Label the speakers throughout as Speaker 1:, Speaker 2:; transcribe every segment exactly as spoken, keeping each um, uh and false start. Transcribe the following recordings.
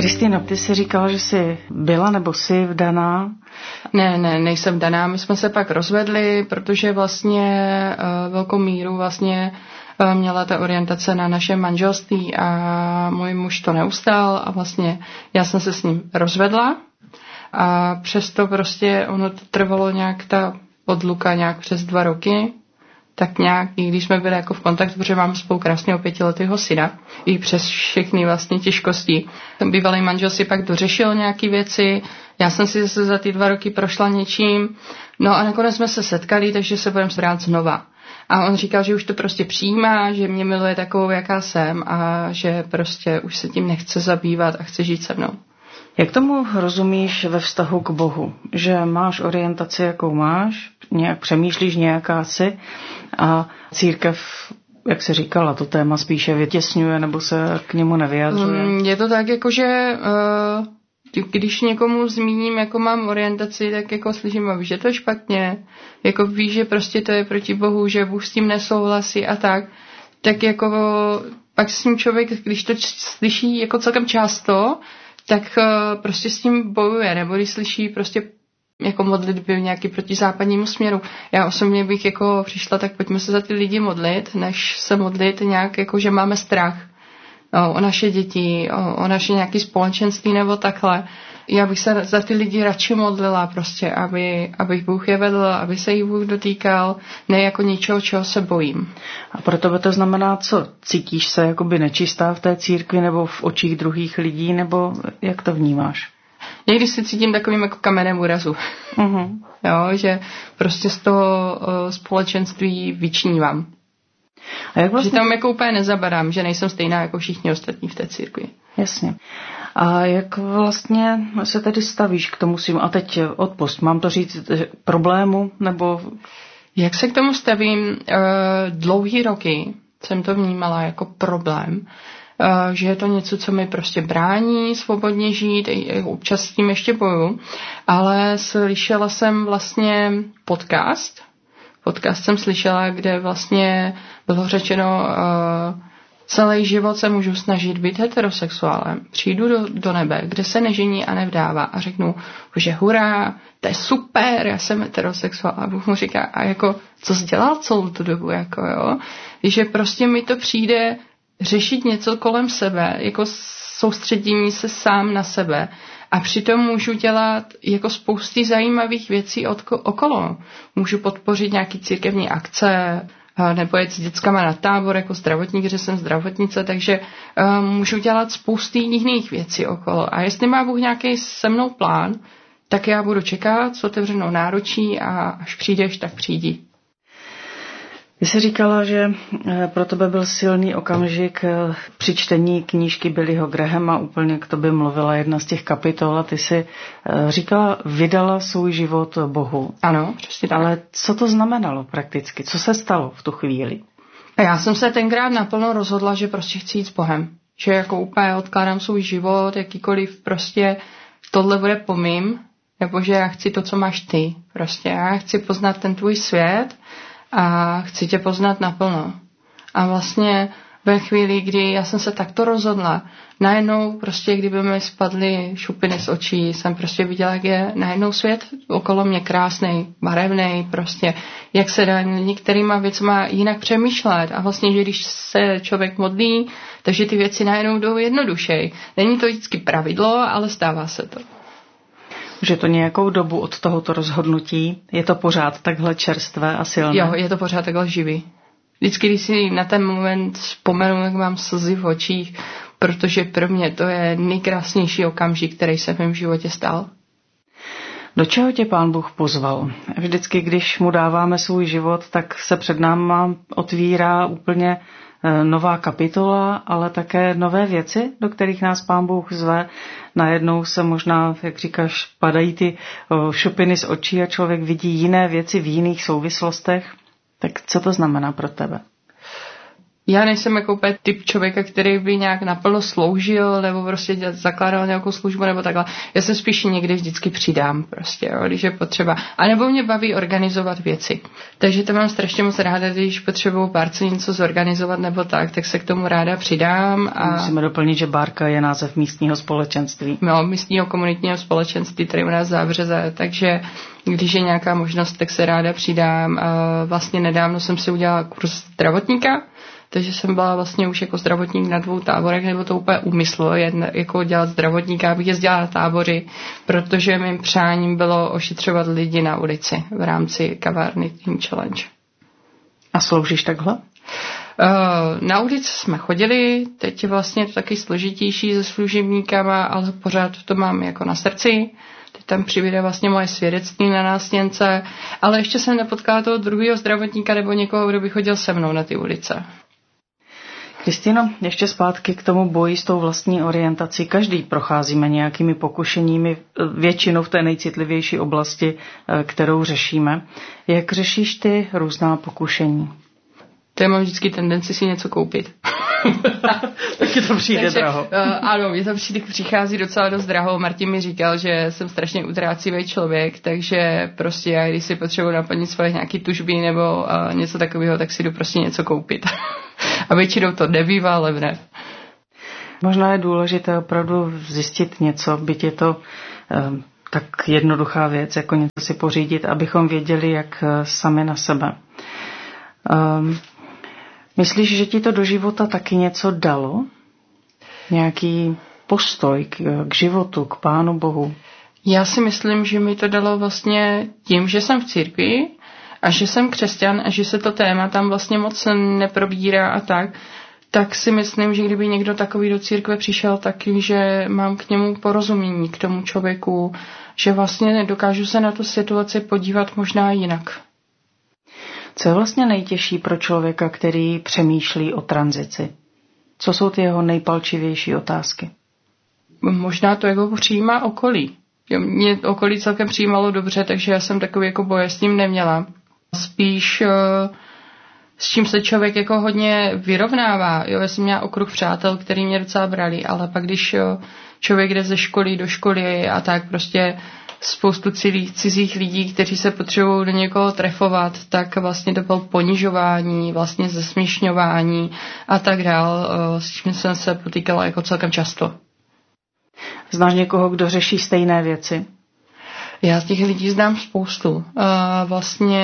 Speaker 1: Kristýno, ty jsi říkala, že jsi byla nebo jsi vdaná?
Speaker 2: Ne, ne, nejsem vdaná. My jsme se pak rozvedli, protože vlastně uh, velkou míru vlastně uh, měla ta orientace na naše manželství a můj muž to neustál a vlastně já jsem se s ním rozvedla a přesto prostě ono to trvalo nějak ta odluka nějak přes dva roky. Tak nějak, i když jsme byli jako v kontaktu, protože mám spolu krásného pětiletého syna, i přes všechny vlastně těžkosti. Ten bývalý manžel si pak dořešil nějaké věci, já jsem si zase za ty dva roky prošla něčím, no a nakonec jsme se setkali, takže se budeme brát znova. A on říkal, že už to prostě přijímá, že mě miluje takovou, jaká jsem a že prostě už se tím nechce zabývat a chce žít se mnou.
Speaker 1: Jak tomu rozumíš ve vztahu k Bohu? Že máš orientaci, jakou máš, nějak přemýšlíš nějaká si a církev, jak se říkala, to téma spíše vytěsňuje nebo se k němu nevyjadřuje?
Speaker 2: Je to tak, jako že uh, když někomu zmíním, jako mám orientaci, tak jako slyším, a víš, že to je špatně, jako víš, že prostě to je proti Bohu, že Bůh s tím nesouhlasí a tak, tak jako pak s tím člověk, když to slyší jako celkem často, tak uh, prostě s tím bojuje, nebo když slyší prostě jako modlitby v nějaký protizápadnímu směru. Já osobně bych jako přišla, tak pojďme se za ty lidi modlit, než se modlit nějak jako, že máme strach o, o naše děti, o, o naše nějaké společenství nebo takhle. Já bych se za ty lidi radši modlila prostě, aby, aby Bůh je vedl, aby se jich Bůh dotýkal, ne jako něčeho, čeho se bojím.
Speaker 1: A pro tebe to znamená co? Cítíš se jakoby nečistá v té církvi nebo v očích druhých lidí, nebo jak to vnímáš?
Speaker 2: Někdy se cítím takovým jako kamenem úrazu. Uh-huh. Jo, že prostě z toho uh, společenství vyčnívám.
Speaker 1: A jak vlastně...
Speaker 2: Že tam jako úplně nezabadám, že nejsem stejná jako všichni ostatní v té církvi.
Speaker 1: Jasně. A jak vlastně se tedy stavíš k tomu svým, a teď odpusť, mám to říct problému, nebo...
Speaker 2: Jak se k tomu stavím? Uh, dlouhý roky jsem to vnímala jako problém, uh, že je to něco, co mi prostě brání svobodně žít, občas s tím ještě boju, ale slyšela jsem vlastně podcast, podcast jsem slyšela, kde vlastně bylo řečeno, uh, celý život se můžu snažit být heterosexuálem. Přijdu do, do nebe, kde se nežení a nevdává a řeknu, že hurá, to je super, já jsem heterosexuál. A Bůh mu říká, a jako, co jsi dělal celou tu dobu, jako jo? Že prostě mi to přijde řešit něco kolem sebe, jako soustředění se sám na sebe. A přitom můžu dělat jako spousty zajímavých věcí okolo. Můžu podpořit nějaký církevní akce, nebo jet s dětskama na tábor jako zdravotník, že jsem zdravotnice, takže uh, můžu dělat spousty jiných věcí okolo. A jestli má Bůh nějaký se mnou plán, tak já budu čekat s otevřenou náručí a až přijdeš, tak přijdi.
Speaker 1: Ty jsi říkala, že pro tebe byl silný okamžik při čtení knížky Billyho Grahama, úplně k tobě mluvila jedna z těch kapitol a ty jsi říkala, vydala svůj život Bohu.
Speaker 2: Ano, přesně tak.
Speaker 1: Ale co to znamenalo prakticky? Co se stalo v tu chvíli?
Speaker 2: A já jsem se tenkrát naplno rozhodla, že prostě chci jít s Bohem. Že jako úplně odkládám svůj život, jakýkoliv prostě tohle bude po mým, nebo že já chci to, co máš ty. Prostě já chci poznat ten tvůj svět a chci tě poznat naplno. A vlastně ve chvíli, kdy já jsem se takto rozhodla, najednou prostě, kdyby mi spadly šupiny z očí, jsem prostě viděla, jak je najednou svět okolo mě krásnej, barevnej, prostě, jak se dá některýma věcma jinak přemýšlet. A vlastně, že když se člověk modlí, takže ty věci najednou jdou jednodušej. Není to vždycky pravidlo, ale stává se to.
Speaker 1: Že to nějakou dobu od tohoto rozhodnutí, je to pořád takhle čerstvé a silné?
Speaker 2: Jo, je to pořád takhle živý. Vždycky, když si na ten moment vzpomenu, jak mám slzy v očích, protože pro mě to je nejkrásnější okamžik, který se v mém životě stal.
Speaker 1: Do čeho tě Pán Bůh pozval? Vždycky, když mu dáváme svůj život, tak se před náma otvírá úplně nová kapitola, ale také nové věci, do kterých nás Pán Bůh zve. Najednou se možná, jak říkáš, padají ty šupiny z očí a člověk vidí jiné věci v jiných souvislostech. Tak co to znamená pro tebe?
Speaker 2: Já nejsem jako úplně typ člověka, který by nějak naplno sloužil nebo prostě zakládal nějakou službu nebo takhle. Já se spíš někdy vždycky přidám prostě, jo, když je potřeba. A nebo mě baví organizovat věci. Takže to mám strašně moc ráda, když potřebuju párce něco zorganizovat nebo tak, tak se k tomu ráda přidám. A
Speaker 1: musíme doplnit, že Bárka je název místního společenství.
Speaker 2: No, místního komunitního společenství, tady u nás Zábřeze, takže když je nějaká možnost, tak se ráda přidám. A vlastně nedávno jsem si udělala kurz zdravotníka, takže jsem byla vlastně už jako zdravotník na dvou táborech, nebo to úplně úmysl, jen jako dělat zdravotníka, abych jezdila na tábory, protože mým přáním bylo ošetřovat lidi na ulici v rámci kavárny Team Challenge.
Speaker 1: A sloužíš takhle?
Speaker 2: Na ulici jsme chodili, teď je vlastně to taky složitější se služebníkama, ale pořád to mám jako na srdci. Teď tam přibude vlastně moje svědectví na nástěnce, ale ještě jsem nepotkala toho druhého zdravotníka nebo někoho, kdo by chodil se mnou na ty ulice.
Speaker 1: Kristýno, ještě zpátky k tomu boji s tou vlastní orientací. Každý procházíme nějakými pokušeními, většinou v té nejcitlivější oblasti, kterou řešíme. Jak řešíš ty různá pokušení?
Speaker 2: To já mám vždycky tendenci si něco koupit.
Speaker 1: Taky to přijde Takže, draho.
Speaker 2: Uh, ano, mě to přijde, přichází docela dost draho. Martin mi říkal, že jsem strašně utrácivý člověk, takže prostě já, když si potřebuji naplnit svoje nějaké tužby nebo uh, něco takového, tak si jdu prostě něco koupit. A většinou to nebývá levné.
Speaker 1: Možná je důležité opravdu zjistit něco, byť je to um, tak jednoduchá věc, jako něco si pořídit, abychom věděli, jak sami na sebe. Um, Myslíš, že ti to do života taky něco dalo? Nějaký postoj k, k životu, k Pánu Bohu?
Speaker 2: Já si myslím, že mi to dalo vlastně tím, že jsem v církvi a že jsem křesťan a že se to téma tam vlastně moc neprobírá a tak, tak si myslím, že kdyby někdo takový do církve přišel, taky, že mám k němu porozumění, k tomu člověku, že vlastně dokážu se na tu situaci podívat možná jinak.
Speaker 1: Co je vlastně nejtěžší pro člověka, který přemýšlí o tranzici? Co jsou ty jeho nejpalčivější otázky?
Speaker 2: Možná to jako přijímá okolí. Mě okolí celkem přijímalo dobře, takže já jsem takový jako boje s tím neměla. Spíš s čím se člověk jako hodně vyrovnává. Jo, já jsem měla okruh přátel, který mě docela brali, ale pak když člověk jde ze školy do školy a tak prostě spoustu cizích, cizích lidí, kteří se potřebují do někoho trefovat, tak vlastně to bylo ponižování, vlastně zesměšňování a tak dál, s čím jsem se potýkala jako celkem často.
Speaker 1: Znáš někoho, kdo řeší stejné věci?
Speaker 2: Já z těch lidí znám spoustu. Vlastně,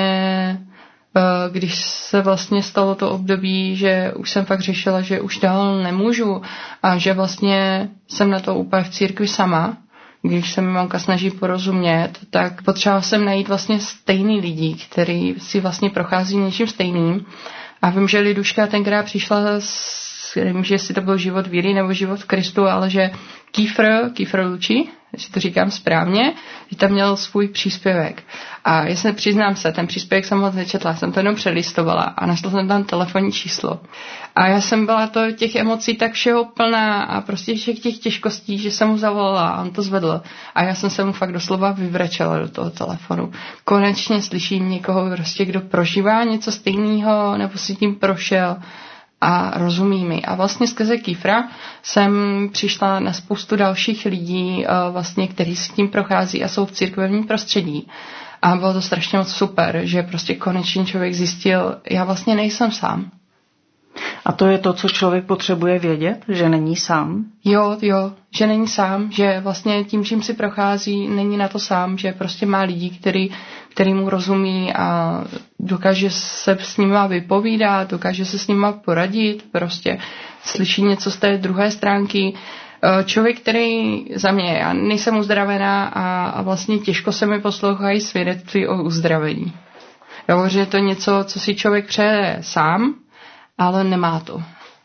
Speaker 2: když se vlastně stalo to období, že už jsem fakt řešila, že už dál nemůžu a že vlastně jsem na to úplně v církvi sama, když se mi mamka snaží porozumět, tak potřebovala jsem najít vlastně stejný lidi, který si vlastně prochází něčím stejným. A vím, že Liduška tenkrát přišla s, nevím, že jestli to byl život víry nebo život v Kristu, ale že Kýfr, Kýfr Lučí, jestli to říkám správně, že tam měl svůj příspěvek. A já se přiznám se, ten příspěvek jsem moc nečetla, jsem to jenom přelistovala a našla jsem tam telefonní číslo. A já jsem byla to těch emocí tak všeho plná a prostě všech těch těžkostí, že jsem mu zavolala a on to zvedl. A já jsem se mu fakt doslova vyvrečela do toho telefonu. Konečně slyším někoho, prostě, kdo prožívá něco stejného nebo si tím prošel a rozumí mi. A vlastně skrze Kýfra jsem přišla na spoustu dalších lidí, vlastně, kteří s tím prochází a jsou v církevním prostředí. A bylo to strašně moc super, že prostě konečně člověk zjistil, já vlastně nejsem sám.
Speaker 1: A to je to, co člověk potřebuje vědět, že není sám?
Speaker 2: Jo, jo, že není sám, že vlastně tím, čím si prochází, není na to sám, že prostě má lidi, který, který mu rozumí a dokáže se s nima vypovídat, dokáže se s nima poradit, prostě slyší něco z té druhé stránky. Člověk, který za mě, já nejsem uzdravená a, a vlastně těžko se mi poslouchají svědectví o uzdravení. Jo, že je to něco, co si člověk přeje sám, ale nemá to.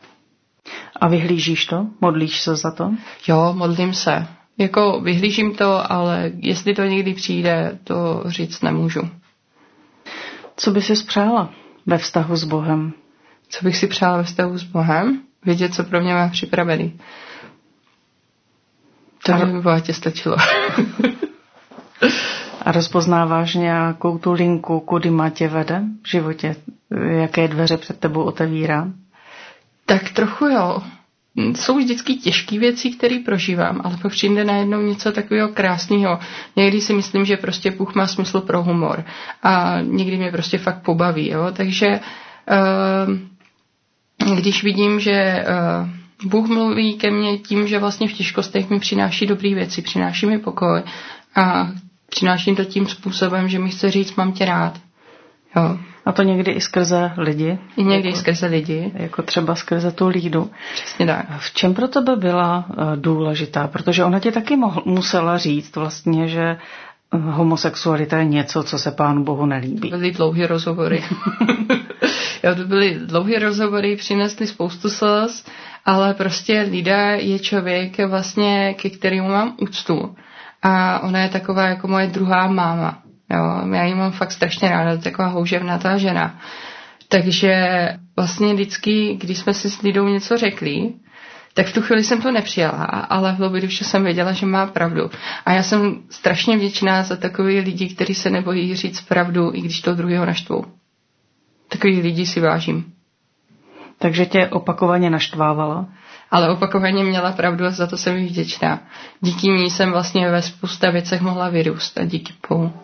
Speaker 1: A vyhlížíš to? Modlíš se za to?
Speaker 2: Jo, modlím se. Jako vyhlížím to, ale jestli to někdy přijde, to říct nemůžu.
Speaker 1: Co by si přála ve vztahu s Bohem?
Speaker 2: Co bych si přála ve vztahu s Bohem? Vědět, co pro mě má připravený. To by mi bohatě stačilo.
Speaker 1: A rozpoznáváš nějakou tu linku, kudy má tě vede v životě? Jaké dveře před tebou otevírá?
Speaker 2: Tak trochu jo. Jsou vždycky těžké věci, které prožívám, ale pak přijde najednou něco takového krásného. Někdy si myslím, že prostě Bůh má smysl pro humor a někdy mě prostě fakt pobaví. Jo? Takže uh, když vidím, že uh, Bůh mluví ke mně tím, že vlastně v těžkostech mi přináší dobré věci, přináší mi pokoj a přináší to tím způsobem, že mi chce říct, mám tě rád. Jo.
Speaker 1: A to někdy i skrze lidi.
Speaker 2: I někdy
Speaker 1: jako,
Speaker 2: i skrze lidi.
Speaker 1: Jako třeba skrze tu Lídu.
Speaker 2: Přesně tak.
Speaker 1: V čem pro tebe byla uh, důležitá? Protože ona ti taky mohl, musela říct vlastně, že homosexualita je něco, co se Pánu Bohu nelíbí.
Speaker 2: Byly dlouhé rozhovory. jo, to byly dlouhé rozhovory, přinesly spoustu slz, ale prostě Lída je člověk vlastně, ke kterému mám úctu. A ona je taková jako moje druhá máma. Jo, já ji mám fakt strašně ráda, to je taková houževnatá žena. Takže vlastně vždycky, když jsme si s Lidou něco řekli, tak v tu chvíli jsem to nepřijala, ale v hloubi duše jsem věděla, že má pravdu. A já jsem strašně vděčná za takový lidi, kteří se nebojí říct pravdu, i když to druhého naštvou. Takový lidi si vážím.
Speaker 1: Takže tě opakovaně naštvávala?
Speaker 2: Ale opakovaně měla pravdu a za to jsem jí vděčná. Díky ní jsem vlastně ve spousta věcech mohla vyrůst a díky Bohu.